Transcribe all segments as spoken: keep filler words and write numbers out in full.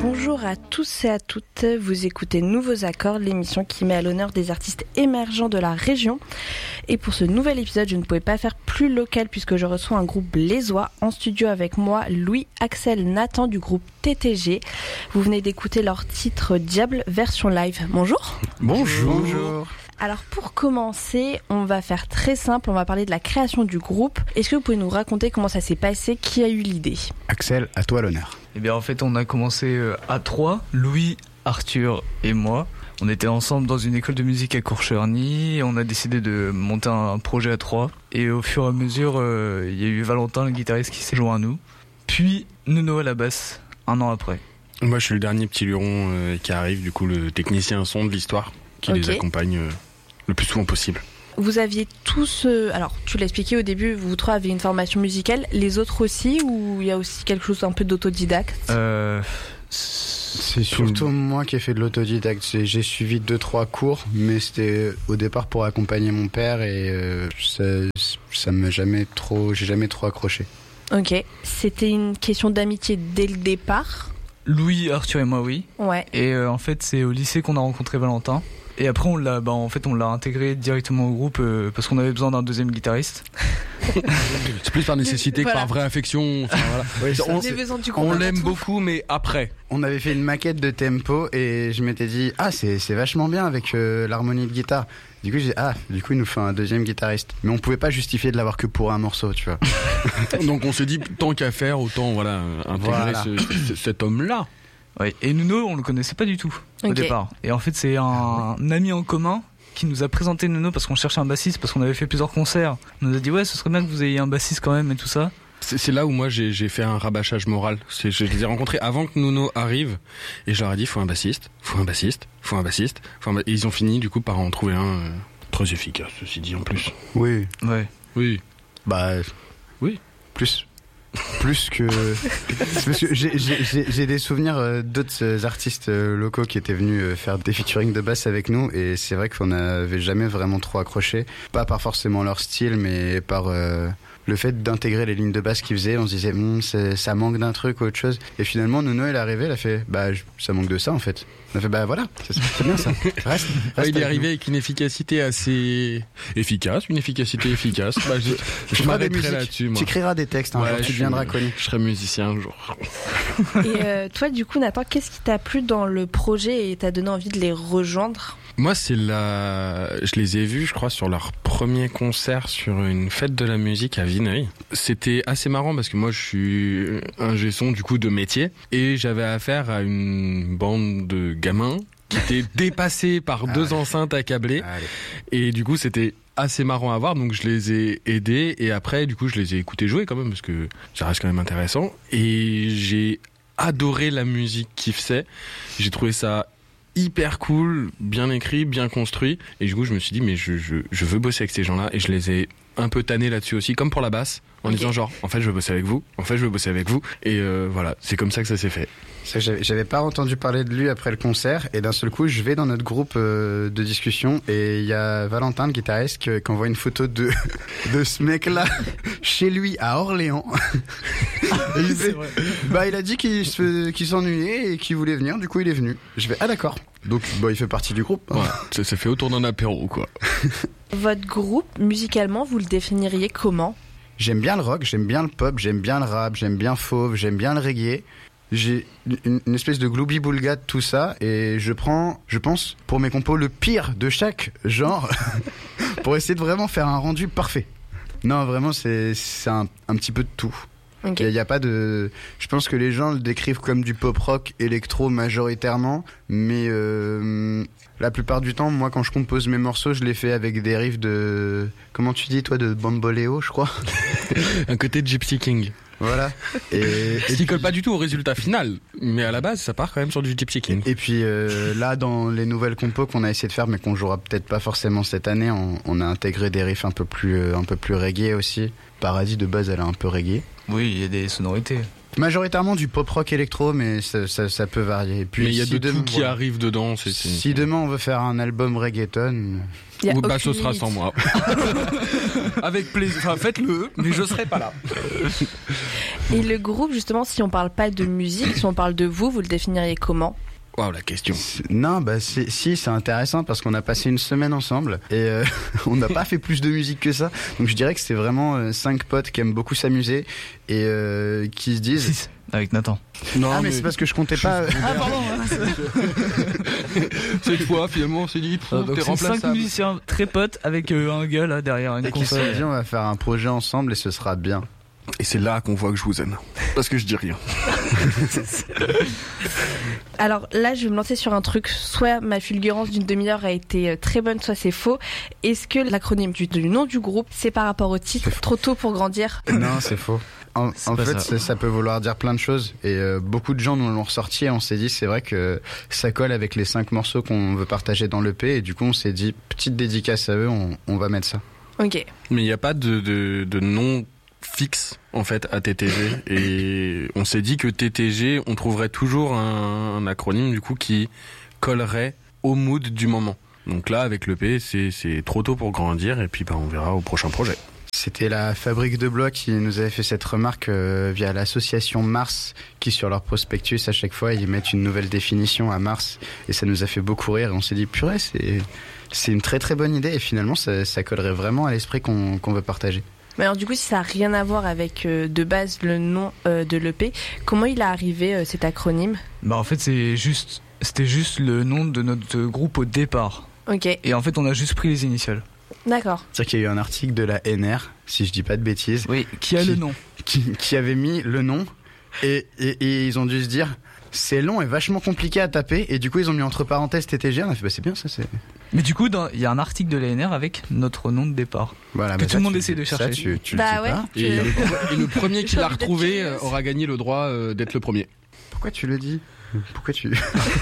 Bonjour à tous et à toutes, vous écoutez Nouveaux Accords, l'émission qui met à l'honneur des artistes émergents de la région. Et pour ce nouvel épisode, je ne pouvais pas faire plus local puisque je reçois un groupe blésois. En studio avec moi, Louis, Axel, Nathan du groupe T T G. Vous venez d'écouter leur titre Diable version live. Bonjour. Bonjour. Bonjour. Alors pour commencer, on va faire très simple, on va parler de la création du groupe. Est-ce que vous pouvez nous raconter comment ça s'est passé, qui a eu l'idée ? Axel, à toi l'honneur. Eh bien en fait on a commencé à trois, Louis, Arthur et moi. On était ensemble dans une école de musique à Courcheverny et on a décidé de monter un projet à trois. Et au fur et à mesure, euh, il y a eu Valentin, le guitariste, qui s'est joint à nous. Puis Nuno à la basse, un an après. Moi je suis le dernier petit luron euh, qui arrive, du coup le technicien son de l'histoire qui okay. les accompagne euh, le plus souvent possible. Vous aviez tous, euh, alors tu l'as expliqué au début, vous trois avez une formation musicale, les autres aussi, ou il y a aussi quelque chose un peu d'autodidacte ? euh, C'est surtout moi qui ai fait de l'autodidacte. J'ai suivi deux trois cours, mais c'était au départ pour accompagner mon père et euh, ça, ça m'a jamais trop, j'ai jamais trop accroché. Ok, c'était une question d'amitié dès le départ ? Louis, Arthur et moi, oui. Ouais. Et euh, en fait, c'est au lycée qu'on a rencontré Valentin. Et après, on l'a, bah, en fait, on l'a intégré directement au groupe euh, parce qu'on avait besoin d'un deuxième guitariste. C'est plus par nécessité voilà. que par vraie affection. Enfin, voilà. Oui, ça, on, on l'aime beaucoup, mais après. On avait fait une maquette de tempo et je m'étais dit ah c'est c'est vachement bien avec euh, l'harmonie de guitare. Du coup j'ai dit, ah du coup il nous faut un deuxième guitariste. Mais on pouvait pas justifier de l'avoir que pour un morceau, tu vois. Donc on s'est dit tant qu'à faire autant voilà intégrer voilà. Ce, ce, cet homme-là. Ouais. Et Nuno on le connaissait pas du tout okay. au départ. Et en fait c'est un, un ami en commun qui nous a présenté Nuno parce qu'on cherchait un bassiste, parce qu'on avait fait plusieurs concerts. On nous a dit ouais ce serait bien que vous ayez un bassiste quand même et tout ça. C'est, c'est là où moi j'ai, j'ai fait un rabâchage moral. C'est, je les ai rencontrés avant que Nuno arrive et je leur ai dit faut un bassiste, faut un bassiste, faut un bassiste. Faut un ba... Et ils ont fini du coup par en trouver un euh, très efficace, ceci dit en plus. Oui. Ouais. Oui. Bah oui. Plus. Plus que parce que j'ai, j'ai, j'ai des souvenirs d'autres artistes locaux qui étaient venus faire des featuring de basse avec nous et c'est vrai qu'on n'avait jamais vraiment trop accroché, pas par forcément leur style mais par euh, le fait d'intégrer les lignes de basse qu'ils faisaient. On se disait hm, ça manque d'un truc ou autre chose et finalement Nuno il est arrivé, il a fait bah ça manque de ça en fait. On a fait bah voilà, c'est, c'est bien ça. Reste, reste ouais, il est arrivé nous. Avec une efficacité assez efficace, une efficacité efficace. Bah, je je m'arrêterai là-dessus. Moi. Tu écriras des textes, hein, ouais, genre, tu deviendras connu. Je serai musicien un jour. Et euh, toi, du coup, Nathan, qu'est-ce qui t'a plu dans le projet et t'a donné envie de les rejoindre ? Moi, c'est la. Je les ai vus, je crois, sur leur premier concert sur une fête de la musique à Vineuil. C'était assez marrant parce que moi, je suis ingé son du coup de métier et j'avais affaire à une bande de gamins qui étaient dépassés par ah deux ouais. enceintes à câbler ah et du coup, c'était assez marrant à voir, donc je les ai aidés et après, du coup, je les ai écoutés jouer quand même parce que ça reste quand même intéressant et j'ai adoré la musique qu'ils faisaient. J'ai trouvé ça hyper cool, bien écrit, bien construit et du coup je me suis dit mais je, je, je veux bosser avec ces gens là et je les ai un peu tannés là-dessus aussi comme pour la basse en okay. disant genre en fait je veux bosser avec vous, en fait je veux bosser avec vous et euh, voilà c'est comme ça que ça s'est fait. Ça, j'avais, j'avais pas entendu parler de lui après le concert et d'un seul coup je vais dans notre groupe euh, de discussion et il y a Valentin le guitariste qui, qui envoie une photo de, de ce mec là chez lui à Orléans. Et il, fait, bah, il a dit qu'il, se, qu'il s'ennuyait et qu'il voulait venir, du coup il est venu. Je vais ah d'accord, donc bah, il fait partie du groupe. Ouais, ça s'est fait autour d'un apéro quoi. Votre groupe musicalement vous le définiriez comment ? J'aime bien le rock, j'aime bien le pop, j'aime bien le rap, j'aime bien Fauve, j'aime bien le reggae. J'ai une, une espèce de gloubi-boulga de tout ça et je prends, je pense, pour mes compos, le pire de chaque genre pour essayer de vraiment faire un rendu parfait. Non, vraiment, c'est, c'est un, un petit peu de tout. Il okay. n'y a, a pas de... Je pense que les gens le décrivent comme du pop-rock électro majoritairement, mais euh, la plupart du temps, moi, quand je compose mes morceaux, je les fais avec des riffs de... Comment tu dis, toi, de Bamboleo, je crois. Un côté de Gypsy King. Voilà. Et, Ce qui colle pas du tout au résultat final, mais à la base, ça part quand même sur du Gypsy King. Et puis euh, là, dans les nouvelles compos qu'on a essayé de faire, mais qu'on jouera peut-être pas forcément cette année, on, on a intégré des riffs un peu plus, euh, un peu plus reggae aussi. Paradis de base, elle est un peu reggae. Oui, il y a des sonorités. Majoritairement du pop-rock électro, mais ça, ça, ça peut varier. Et puis, mais il y a si de demain, tout qui voilà. arrive dedans. C'est, c'est... Si demain on veut faire un album reggaeton, Il y a Ou bah aucune ce sera limite. sans moi. Avec plaisir. Enfin, faites-le, mais je serai pas là. Et le groupe, justement, si on parle pas de musique, si on parle de vous, vous le définiriez comment? Waouh, la question. Non, bah c'est- si, c'est intéressant parce qu'on a passé une semaine ensemble et euh, on n'a pas fait plus de musique que ça. Donc je dirais que c'est vraiment euh, cinq potes qui aiment beaucoup s'amuser et euh, qui se disent. six avec Nathan. Non, Ah mais, c'est parce que je comptais pas. Ah pardon. cette fois, finalement, on s'est dit, Ah, donc t'es c'est cinq remplaçable. musiciens très potes avec euh, un gars là derrière une Et qui se console. sont dit on va faire un projet ensemble et ce sera bien. Et c'est là qu'on voit que je vous aime. Parce que je dis rien. Alors là, je vais me lancer sur un truc. Soit ma fulgurance d'une demi-heure a été euh, très bonne, soit c'est faux. Est-ce que l'acronyme du, du nom du groupe, c'est par rapport au titre Trop tôt pour grandir? Non, c'est faux. En, C'est en pas fait, ça. ça. ça peut vouloir dire plein de choses et euh, beaucoup de gens nous l'ont ressorti et on s'est dit c'est vrai que ça colle avec les cinq morceaux qu'on veut partager dans l'E P et du coup on s'est dit petite dédicace à eux, on, on va mettre ça. Ok. Mais il n'y a pas de, de, de nom fixe en fait à T T G et on s'est dit que T T G on trouverait toujours un, un acronyme du coup qui collerait au mood du moment. Donc là avec l'E P c'est, c'est trop tôt pour grandir et puis bah, on verra au prochain projet. C'était la Fabrique de Blois qui nous avait fait cette remarque euh, via l'association Mars qui sur leur prospectus à chaque fois ils mettent une nouvelle définition à Mars et ça nous a fait beaucoup rire et on s'est dit purée c'est, c'est une très très bonne idée et finalement ça, ça collerait vraiment à l'esprit qu'on, qu'on veut partager. Mais alors du coup, si ça n'a rien à voir avec euh, de base le nom euh, de l'E P, comment il est arrivé euh, cet acronyme? Bah en fait c'est juste, c'était juste le nom de notre groupe au départ. Ok, Et en fait on a juste pris les initiales. d'accord. C'est-à-dire qu'il y a eu un article de la N R, si je dis pas de bêtises, Oui. Qui a Qui- le nom? qui, qui avait mis le nom et, et, et ils ont dû se dire c'est long et vachement compliqué à taper et du coup ils ont mis entre parenthèses T T G. On a fait bah c'est bien ça c'est. Mais du coup dans- il y a un article de l'A N R avec notre nom de départ. Voilà, Que bah tout ça, le monde tu- essaie de ça, chercher. tu, tu le Bah dis ouais. pas. Je- Et, le, et le premier qui J'ai l'a envie d'être retrouvé curieuse. euh, aura gagné le droit euh, d'être le premier. Pourquoi tu le dis? Pourquoi tu.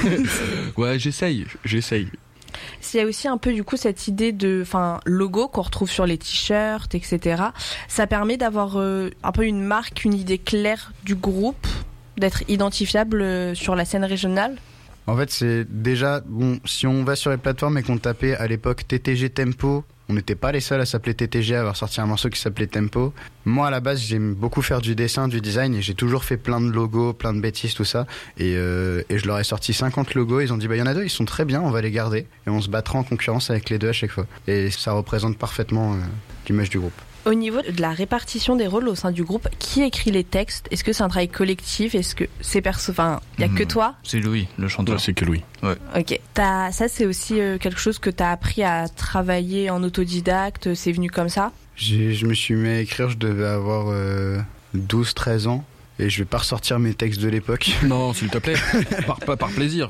Ouais, j'essaye, j'essaye. S'il y a aussi un peu du coup cette idée de, enfin, logo qu'on retrouve sur les t-shirts, et cetera. Ça permet d'avoir euh, un peu une marque, une idée claire du groupe, d'être identifiable euh, sur la scène régionale. En fait, c'est déjà, bon, si on va sur les plateformes et qu'on tapait à l'époque T T G Tempo, on n'était pas les seuls à s'appeler T T G, à avoir sorti un morceau qui s'appelait Tempo. Moi, à la base, j'aime beaucoup faire du dessin, du design, et j'ai toujours fait plein de logos, plein de bêtises, tout ça. Et, euh, et je leur ai sorti cinquante logos, ils ont dit, bah, il y en a deux, ils sont très bien, on va les garder. Et on se battra en concurrence avec les deux à chaque fois. Et ça représente parfaitement euh, l'image du groupe. Au niveau de la répartition des rôles au sein du groupe, qui écrit les textes? Est-ce que c'est un travail collectif? Est-ce que c'est perso? Enfin, il y a que Hmm. toi? C'est Louis, le chanteur. Ouais, c'est que Louis. Ok. T'as, ça, c'est aussi euh, quelque chose que t'as appris à travailler en autodidacte. C'est venu comme ça? J'ai- Je me suis mis à écrire, je devais avoir euh, douze treize ans. Et je vais pas ressortir mes textes de l'époque. Non, s'il te plaît, par, par, par plaisir.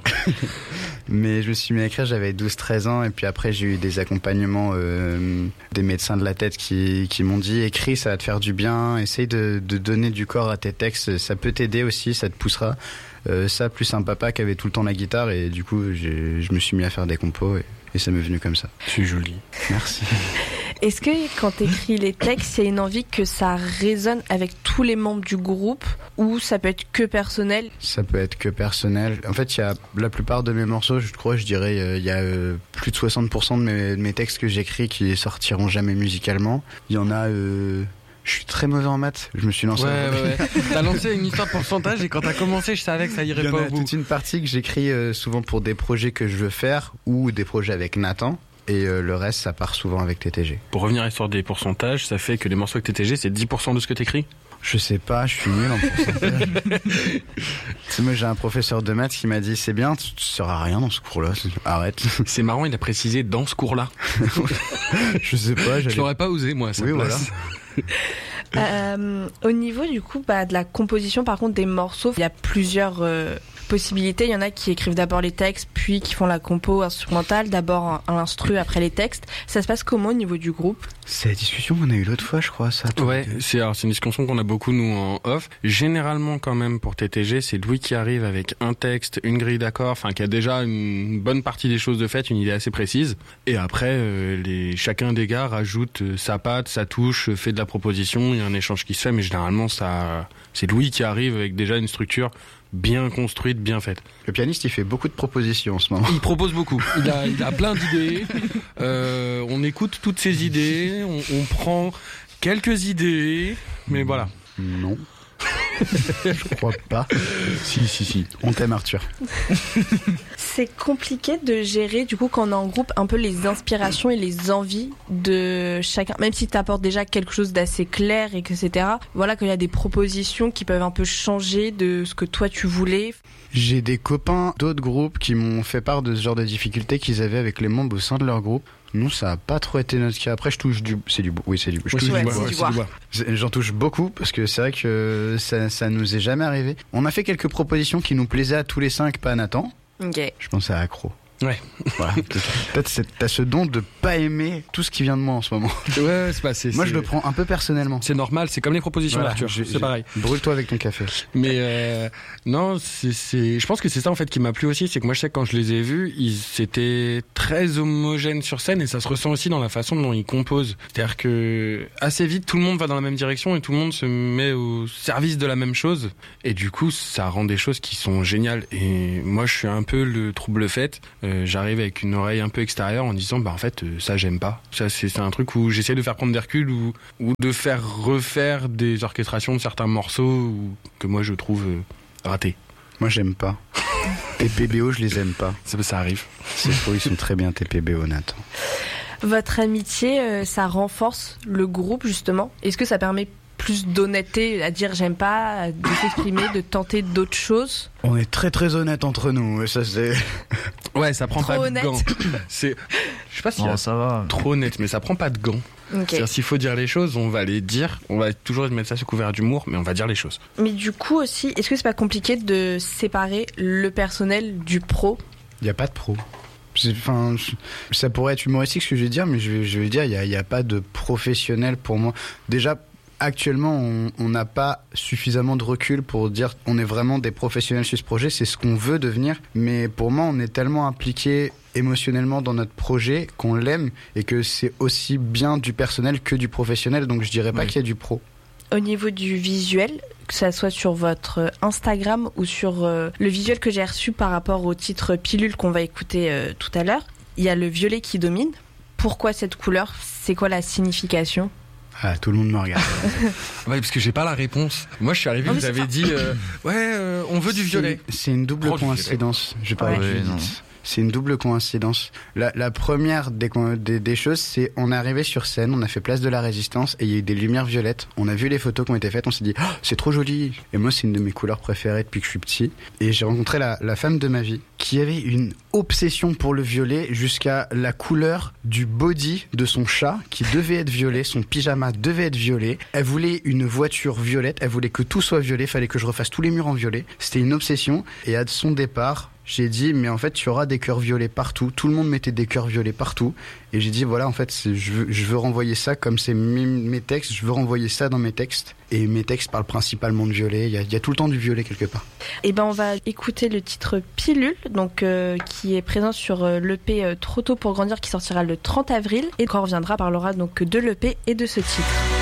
Mais je me suis mis à écrire, j'avais douze treize ans. Et puis après, j'ai eu des accompagnements euh, des médecins de la tête qui, qui m'ont dit écris, ça va te faire du bien. Essaye de, de donner du corps à tes textes. Ça peut t'aider aussi, ça te poussera. Euh, ça, plus un papa qui avait tout le temps la guitare. Et du coup, j'ai- je me suis mis à faire des compos. Et, et ça m'est venu comme ça. C'est joli. Merci. Est-ce que quand t'écris les textes, il y a une envie que ça résonne avec tous les membres du groupe ou ça peut être que personnel? Ça peut être que personnel. En fait, il y a la plupart de mes morceaux, je crois, je dirais, euh, il y a euh, plus de soixante pour cent de mes, de mes textes que j'écris qui sortiront jamais musicalement. Il y en a. Euh, je suis très mauvais en maths. Je me suis lancé. Ouais, ouais, ouais. T'as lancé une histoire de pourcentage et quand t'as commencé, je savais que ça Il y irait en pas a au bout. toute une partie que j'écris euh, souvent pour des projets que je veux faire ou des projets avec Nathan. Et euh, le reste, ça part souvent avec T T G. Pour revenir à l'histoire des pourcentages, ça fait que les morceaux avec T T G, c'est dix pour cent de ce que t'écris? Je sais pas, je suis nul en pourcentage. Tu sais, moi, j'ai un professeur de maths qui m'a dit c'est bien, tu, tu seras rien dans ce cours-là. Arrête. C'est marrant, il a précisé dans ce cours-là. Je sais pas. Je j'allais- l'aurais pas osé, moi, à sa Oui, place. Euh, au niveau du coup bah, de la composition par contre des morceaux, il y a plusieurs euh, possibilités. Il y en a qui écrivent d'abord les textes puis qui font la compo instrumentale, d'abord un instru après les textes. Ça se passe comment au niveau du groupe? C'est la discussion qu'on a eue l'autre fois, je crois, ça. Ouais, c'est alors c'est une discussion qu'on a beaucoup nous en off. Généralement quand même pour T T G, c'est Louis qui arrive avec un texte, une grille d'accords, enfin qui a déjà une bonne partie des choses de fait, une idée assez précise. Et après, euh, les chacun des gars rajoute euh, sa patte, sa touche, euh, fait de la proposition, il y a un échange qui se fait, mais généralement ça, c'est Louis qui arrive avec déjà une structure bien construite, bien faite. Le pianiste, il fait beaucoup de propositions en ce moment. Il propose beaucoup. Il a, il a plein d'idées. Euh, on écoute toutes ces idées. On, on prend quelques idées. Mais voilà. Non. Je crois pas. Si, si, si. On t'aime, Arthur. C'est compliqué de gérer, du coup, quand on est en groupe, un peu les inspirations et les envies de chacun. Même si tu apportes déjà quelque chose d'assez clair, et cetera. Voilà, qu'il y a des propositions qui peuvent un peu changer de ce que toi tu voulais. J'ai des copains d'autres groupes qui m'ont fait part de ce genre de difficultés qu'ils avaient avec les membres au sein de leur groupe. Nous, ça a pas trop été notre cas. Après, je touche du... C'est du bois. Oui, c'est du bois. Je Ouais, touche ouais, du bois. c'est Ouais, du c'est bois. du bois. J'en touche beaucoup parce que c'est vrai que ça, ça nous est jamais arrivé. On a fait quelques propositions qui nous plaisaient à tous les cinq, pas à Nathan. Ok. Je pense à Accro. Ouais. Voilà. Peut-être c'est- t'as ce don de pas aimer tout ce qui vient de moi en ce moment. Ouais, c'est pas. C'est, Moi, c'est- je le prends un peu personnellement. C'est normal. C'est comme les propositions Voilà, d'Arthur. j'ai- C'est j'ai- pareil. Brûle-toi avec ton café. Mais euh, non, c'est, c'est. Je pense que c'est ça en fait qui m'a plu aussi, c'est que moi je sais que quand je les ai vus, ils étaient très homogènes sur scène et ça se ressent aussi dans la façon dont ils composent. C'est-à-dire que assez vite tout le monde va dans la même direction et tout le monde se met au service de la même chose et du coup ça rend des choses qui sont géniales. Et moi je suis un peu le trouble fait. Euh, j'arrive avec une oreille un peu extérieure en disant bah en fait euh, ça j'aime pas. Ça c'est, c'est un truc où j'essaie de faire prendre des reculs ou ou de faire refaire des orchestrations de certains morceaux ou, que moi je trouve euh, ratés. Moi, j'aime pas. Tes P B O, je les aime pas. Ça, ça arrive. C'est faux, ils sont très bien tes P B O, Nathan. Votre amitié, euh, ça renforce le groupe, justement. Est-ce que ça permet plus d'honnêteté à dire j'aime pas, de s'exprimer, de tenter d'autres choses? On est très très honnête entre nous. Ça, c'est. Ouais, ça prend Trop pas honnête. de gants. C'est, je sais pas s'il y Non, a ça va. trop honnête, mais ça prend pas de gants. Ok. C'est-à-dire s'il faut dire les choses, on va les dire. On va toujours mettre ça sous couvert d'humour, mais on va dire les choses. Mais du coup aussi, est-ce que c'est pas compliqué de séparer le personnel du pro? Il n'y a pas de pro. C'est- Enfin, je- ça pourrait être humoristique ce que je vais dire, mais je vais, je vais dire, il n'y a, il y a pas de professionnel pour moi. Déjà, actuellement, on on n'a pas suffisamment de recul pour dire on est vraiment des professionnels sur ce projet, c'est ce qu'on veut devenir. Mais pour moi, on est tellement impliqué émotionnellement dans notre projet qu'on l'aime et que c'est aussi bien du personnel que du professionnel, donc je dirais pas Oui. qu'il y a du pro. Au niveau du visuel, que ça soit sur votre Instagram ou sur euh, le visuel que j'ai reçu par rapport au titre Pilule qu'on va écouter euh, tout à l'heure, il y a le violet qui domine. Pourquoi cette couleur? C'est quoi la signification? Ah, tout le monde me regarde. Ouais, parce que j'ai pas la réponse. Moi, je suis arrivé, Non, mais vous c'est avez pas- dit, euh, ouais, euh, on veut du violet. C'est c'est une double Prends du coïncidence. Je vais pas Ouais. avec Ouais, Judith. non. C'est une double coïncidence. La, la première des, co- des, des choses, c'est on est arrivé sur scène, on a fait place de la Résistance et il y a eu des lumières violettes. On a vu les photos qui ont été faites, on s'est dit oh, c'est trop joli. Et moi, c'est une de mes couleurs préférées depuis que je suis petit. Et j'ai rencontré la, la femme de ma vie qui avait une obsession pour le violet jusqu'à la couleur du body de son chat qui devait être violet, son pyjama devait être violet. Elle voulait une voiture violette, elle voulait que tout soit violet, fallait que je refasse tous les murs en violet. C'était une obsession et à son départ, j'ai dit mais en fait tu auras des cœurs violets partout, tout le monde mettait des cœurs violets partout et j'ai dit voilà en fait c'est- je veux, je veux renvoyer ça comme c'est mes, mes textes, je veux renvoyer ça dans mes textes et mes textes parlent principalement de violet, il y a, il y a tout le temps du violet quelque part. Eh ben on va écouter le titre Pilule, donc euh, qui est présent sur euh, l'E P euh, Trop tôt pour grandir qui sortira le trente avril et quand on reviendra parlera donc de l'E P et de ce titre.